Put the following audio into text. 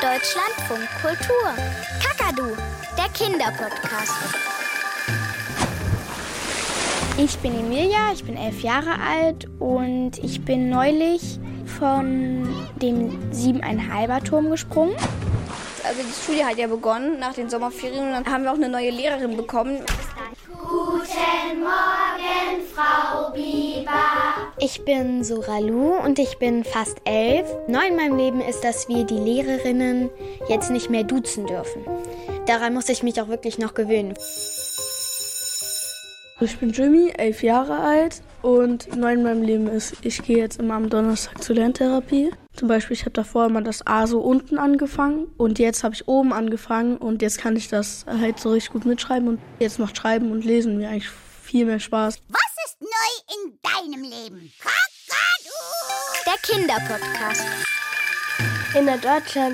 Deutschlandfunk Kultur. Kakadu, der Kinderpodcast. Ich bin Emilia, ich bin 11 Jahre alt und ich bin neulich von dem 7,5er Turm gesprungen. Also die Schule hat ja begonnen nach den Sommerferien und dann haben wir auch eine neue Lehrerin bekommen. Guten Morgen, Frau Biber. Ich bin Soralu und ich bin fast 11. Neu in meinem Leben ist, dass wir die Lehrerinnen jetzt nicht mehr duzen dürfen. Daran muss ich mich auch wirklich noch gewöhnen. Ich bin Jimmy, 11 Jahre alt und neu in meinem Leben ist, ich gehe jetzt immer am Donnerstag zur Lerntherapie. Zum Beispiel, ich habe davor immer das A so unten angefangen und jetzt habe ich oben angefangen und jetzt kann ich das halt so richtig gut mitschreiben und jetzt macht Schreiben und Lesen mir eigentlich viel mehr Spaß. Was ist neu in deinem Leben? Kakadu! Der Kinderpodcast. In der Deutschland